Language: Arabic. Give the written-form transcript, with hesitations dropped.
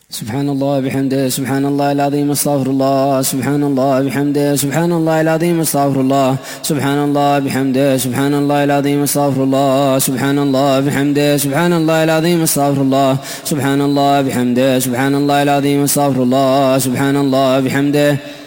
سبحان الله بحمده سبحان الله العظيم استغفر الله سبحان الله بحمده سبحان الله العظيم استغفر الله سبحان الله بحمده سبحان الله العظيم استغفر الله سبحان الله بحمده سبحان الله العظيم استغفر الله سبحان الله بحمده سبحان الله العظيم استغفر الله سبحان الله بحمده